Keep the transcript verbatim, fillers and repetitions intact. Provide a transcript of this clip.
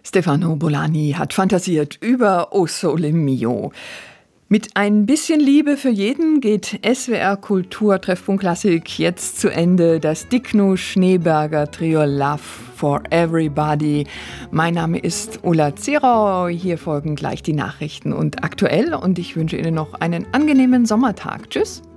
Stefano Bolani hat fantasiert über O Sole Mio. Mit ein bisschen Liebe für jeden geht S W R Kultur Treffpunkt Klassik jetzt zu Ende. Das Dicno-Schneeberger-Trio Love for Everybody. Mein Name ist Ulla Zierau. Hier folgen gleich die Nachrichten und aktuell. Und ich wünsche Ihnen noch einen angenehmen Sommertag. Tschüss.